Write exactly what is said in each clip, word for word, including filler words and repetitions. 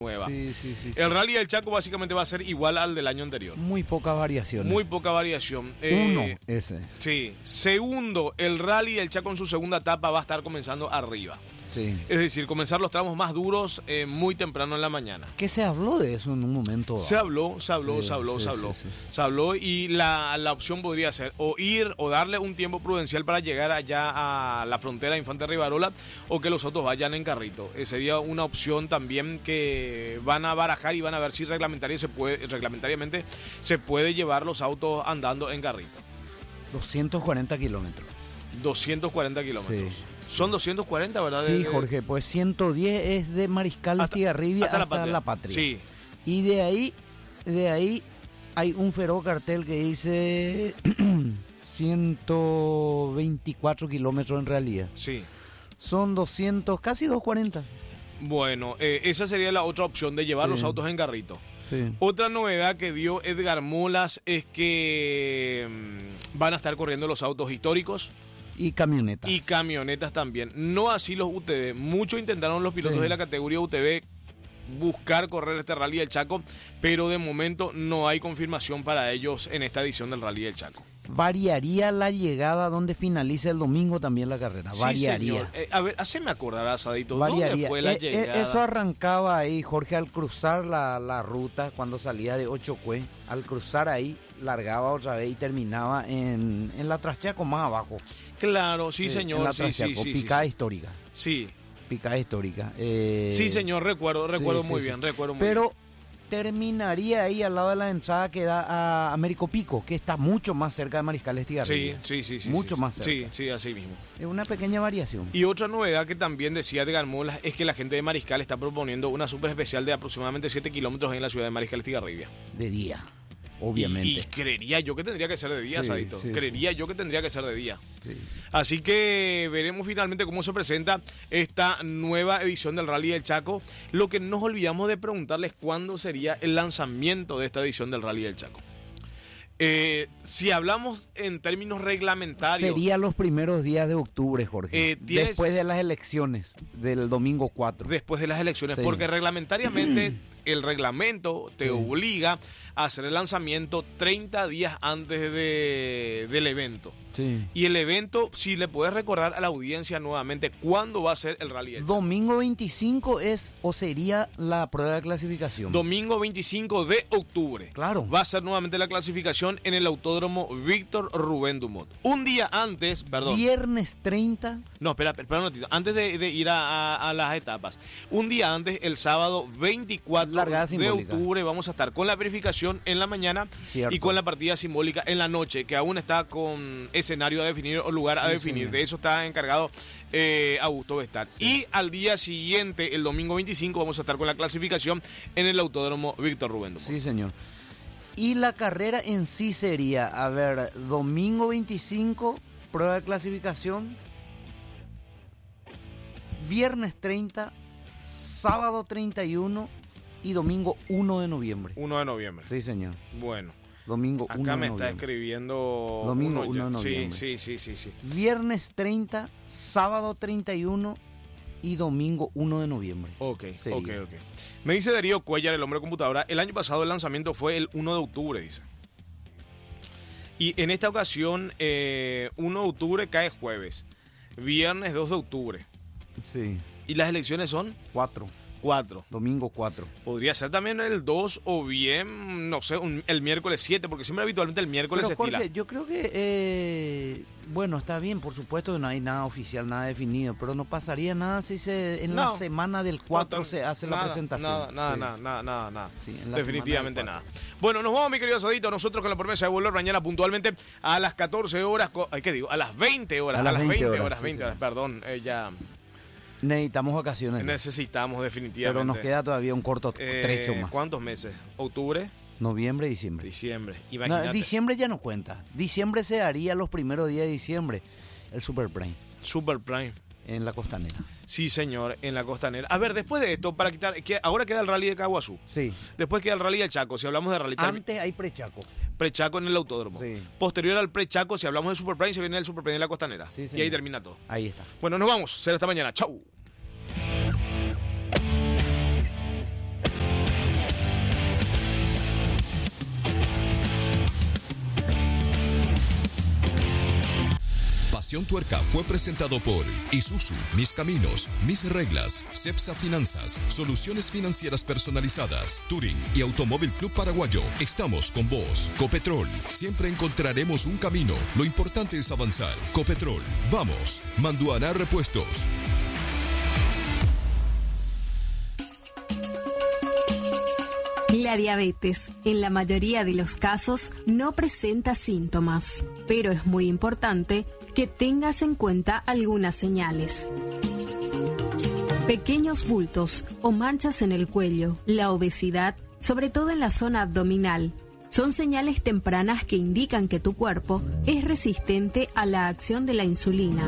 nueva. Sí, sí, sí, sí. El Rally del Chaco básicamente va a ser igual al del año anterior. Muy poca variación. Muy poca variación. Eh, Uno, ese. Sí. Segundo, el Rally del Chaco en su segunda etapa va a estar comenzando arriba. Sí. Es decir, comenzar los tramos más duros eh, muy temprano en la mañana. ¿Qué se habló de eso en un momento? Se habló, se habló, Sí, se habló, sí, se habló. sí, sí. Se habló y la, la opción podría ser o ir o darle un tiempo prudencial para llegar allá a la frontera de Infante Rivarola o que los autos vayan en carrito. Eh, sería una opción también que van a barajar y van a ver si reglamentaria se puede, reglamentariamente se puede llevar los autos andando en carrito. doscientos cuarenta kilómetros. doscientos cuarenta kilómetros. Sí. Son doscientos cuarenta, ¿verdad? Sí, De- de- Jorge, pues ciento diez es de Mariscal Hasta- Estigarribia hasta, hasta la la Patria. patria. Sí. Y de ahí, de ahí hay un feroz cartel que dice ciento veinticuatro kilómetros en realidad. Sí. Son doscientos, casi doscientos cuarenta. Bueno, eh, esa sería la otra opción de llevar Sí. los autos en carrito. Sí. Otra novedad que dio Edgar Molas es que mm, van a estar corriendo los autos históricos Y camionetas. y camionetas también. No así los U T V. Muchos intentaron los pilotos Sí. de la categoría U T V buscar correr este Rally del Chaco, pero de momento no hay confirmación para ellos en esta edición del Rally del Chaco. Variaría la llegada donde finalice el domingo también la carrera. Sí, Variaría. señor. Eh, a ver, haceme acordar, Asadito, Variaría. ¿dónde fue la Eh, eh, llegada? eso arrancaba ahí, Jorge, al cruzar la, la ruta, cuando salía de Ochocue, al cruzar ahí, largaba otra vez y terminaba en, en la Trascheco más abajo. Claro, sí, En señor. la Sí, sí, Trascheco, sí, sí, picada sí. histórica. Sí, Picada histórica. Eh, sí, señor, recuerdo, recuerdo sí, muy sí, bien, sí. recuerdo muy Pero bien. terminaría ahí al lado de la entrada que da a Américo Pico, que está mucho más cerca de Mariscal Sí, Estigarribia. sí, sí, sí. Mucho sí, más sí. cerca. Sí, sí, así mismo. Es una pequeña variación. Y otra novedad que también decía Edgar Molas es que la gente de Mariscal está proponiendo una super especial de aproximadamente siete kilómetros en la ciudad de Mariscal Estigarribia. De día, Y, obviamente. y creería yo que tendría que ser de día, Sí, Sadito. sí, creería yo que tendría que ser de día. Sí. Así que veremos finalmente cómo se presenta esta nueva edición del Rally del Chaco. Lo que nos olvidamos de preguntarles cuándo sería el lanzamiento de esta edición del Rally del Chaco. Eh, si hablamos en términos reglamentarios, Sería los primeros días de octubre, Jorge. Eh, tienes- Después de las elecciones del domingo cuatro. después de las elecciones, Sí. porque reglamentariamente el reglamento te Sí. obliga a hacer el lanzamiento treinta días antes de, del evento. Sí. Y el evento, si le puedes recordar a la audiencia nuevamente cuándo va a ser el Rally del Chaco. Domingo veinticinco es o sería la prueba de clasificación. Domingo veinticinco de octubre. Claro. Va a ser nuevamente la clasificación en el Autódromo Víctor Rubén Dumont. Un día antes, perdón. Viernes treinta. No, espera, espera un ratito. Antes de, de ir a, a- a las etapas. Un día antes, el sábado veinticuatro Largada de simbólica. octubre, vamos a estar con la verificación en la mañana Cierto. y con la partida simbólica en la noche, que aún está con escenario a definir o lugar a Sí, definir. señor. De eso está encargado eh, Augusto Bestar. Y al día siguiente, el domingo veinticinco, vamos a estar con la clasificación en el Autódromo Víctor Rubén Dumont. Sí, señor. Y la carrera en sí sería, a ver, domingo veinticinco, prueba de clasificación. Viernes treinta, sábado treinta y uno y domingo uno de noviembre. uno de noviembre. Sí, señor. Bueno, Domingo uno acá de me está noviembre. escribiendo... Domingo uno uno de ya- noviembre. Sí, sí, sí, sí, sí. Viernes treinta, sábado treinta y uno y domingo uno de noviembre. Ok, Sería. ok, ok. Me dice Darío Cuellar, el hombre de computadora, el año pasado el lanzamiento fue el uno de octubre, dice. Y en esta ocasión, eh, uno de octubre cae jueves. Viernes dos de octubre. Sí, Y las elecciones son cuatro. cuatro. Domingo cuatro. Podría ser también el dos o bien, no sé, un- el miércoles siete, porque siempre habitualmente el miércoles Pero se estila. Jorge, yo creo que, eh, bueno, está bien, por supuesto que no hay nada oficial, nada definido, pero no pasaría nada si se en la No. semana del cuatro No, se hace la nada, presentación. Nada, nada, Sí. nada, nada, nada, nada. Sí, en la Definitivamente semana nada. del Bueno, nos vamos, mi querido Asadito, nosotros con la promesa de volver mañana puntualmente a las catorce horas, co- ay, ¿qué digo? A las veinte horas, A a las las veinte veinte horas, horas, sí, veinte sí. horas, perdón, eh, ya Necesitamos vacaciones. necesitamos definitivamente. Pero nos queda todavía un corto Eh, trecho más. ¿Cuántos meses? ¿Octubre? Noviembre, diciembre. Diciembre. No, Imagínate. diciembre ya no cuenta. Diciembre se haría los primeros días de diciembre. El Super Prime Super Prime. en la costanera. Sí, señor, en la costanera. A ver, después de esto, para quitar, que ahora queda el rally de Caguazú. Sí. Después queda el rally del Chaco, si hablamos de rally. Antes hay prechaco. Prechaco en el autódromo. Sí. Posterior al Prechaco, si hablamos de Super Prime, se viene el Super Prime de la costanera. Sí, y ahí señor. termina todo. Ahí está. Bueno, nos vamos. Será hasta mañana. Chau. Operación Tuerca fue presentado por Isuzu, Mis Caminos, Mis Reglas, Cepsa Finanzas, Soluciones Financieras Personalizadas, Touring y Automóvil Club Paraguayo. Estamos con vos. Copetrol, siempre encontraremos un camino. Lo importante es avanzar. Copetrol, vamos. Manduaná Repuestos. La diabetes, en la mayoría de los casos, no presenta síntomas, pero es muy importante que tengas en cuenta algunas señales. Pequeños bultos o manchas en el cuello, la obesidad, sobre todo en la zona abdominal, son señales tempranas que indican que tu cuerpo es resistente a la acción de la insulina.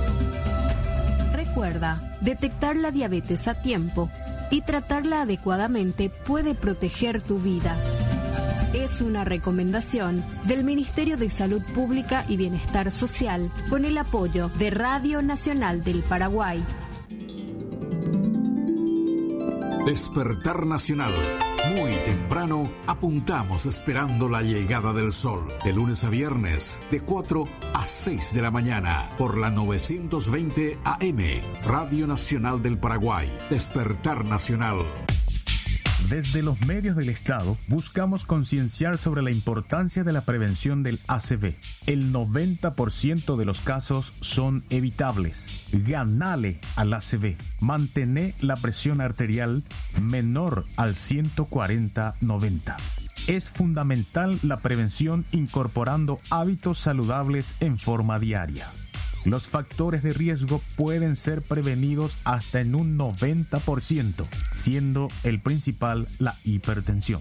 Recuerda, detectar la diabetes a tiempo y tratarla adecuadamente puede proteger tu vida. Es una recomendación del Ministerio de Salud Pública y Bienestar Social con el apoyo de Radio Nacional del Paraguay. Despertar Nacional. Muy temprano, apuntamos esperando la llegada del sol. De lunes a viernes, de cuatro a seis de la mañana, por la novecientos veinte A M, Radio Nacional del Paraguay. Despertar Nacional. Desde los medios del Estado buscamos concienciar sobre la importancia de la prevención del A C V. El noventa por ciento de los casos son evitables. Ganale al A C V. Mantener la presión arterial menor al ciento cuarenta noventa. Es fundamental la prevención incorporando hábitos saludables en forma diaria. Los factores de riesgo pueden ser prevenidos hasta en un noventa por ciento, siendo el principal la hipertensión.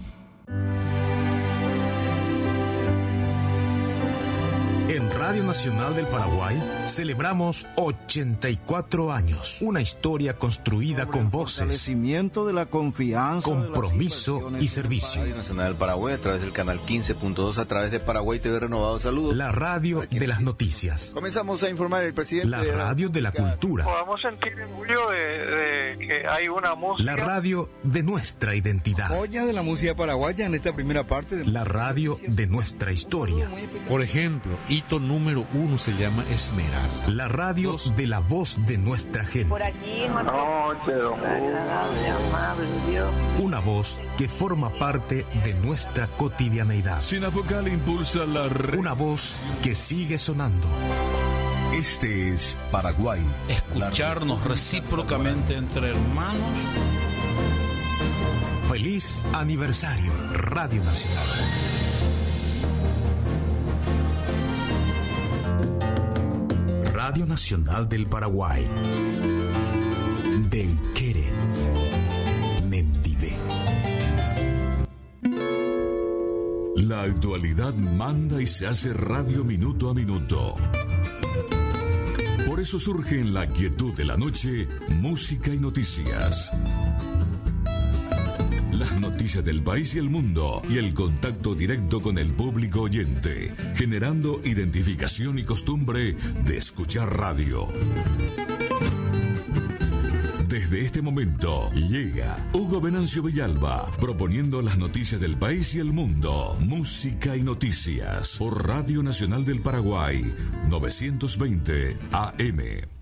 En Radio Nacional del Paraguay celebramos ochenta y cuatro años. Una historia construida con voces, Fortalecimiento de la confianza, compromiso y servicio. Radio Nacional del Paraguay a través del canal quince punto dos, a través de Paraguay T V Renovado. Saludos. La radio de las noticias. Comenzamos a informar el presidente. La radio de la cultura. Podamos sentir orgullo de, de que hay una música. La radio de nuestra identidad. Joya de la música paraguaya en esta primera parte. De... La radio de nuestra historia. Por ejemplo, hito número uno se llama Esmeralda. La radio Dos. de la voz de nuestra gente. Por aquí, noche, agradable, amable, Dios. Una voz que forma parte de nuestra cotidianeidad. Sinafocal impulsa la red. Una voz que sigue sonando. Este es Paraguay. Escucharnos recíprocamente entre hermanos. Feliz aniversario, Radio Nacional. Radio Nacional del Paraguay. Del Quere. Mendive. La actualidad manda y se hace radio minuto a minuto. Por eso surge en la quietud de la noche, música y noticias. Las noticias del país y el mundo y el contacto directo con el público oyente, generando identificación y costumbre de escuchar radio. Desde este momento llega Hugo Venancio Villalba proponiendo las noticias del país y el mundo, música y noticias por Radio Nacional del Paraguay novecientos veinte A M.